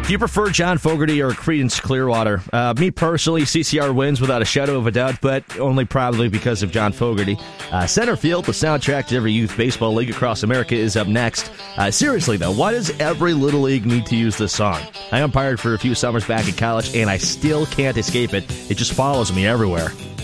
Do you prefer John Fogerty or Creedence Clearwater? Me personally, CCR wins without a shadow of a doubt, but only probably because of John Fogerty. Center Field, the soundtrack to every youth baseball league across America, is up next. Seriously, though, why does every little league need to use this song? I umpired for a few summers back in college, and I still can't escape it. It just follows me everywhere.